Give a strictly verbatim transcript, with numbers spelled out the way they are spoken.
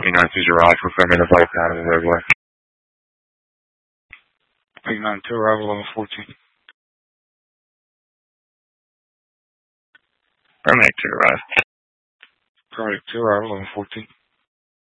nine to Garage, confirming the flight pattern and everywhere. Eight nine two, arrival eleven fourteen. Paramedic to arrive. Paramedic two, arrival eleven fourteen.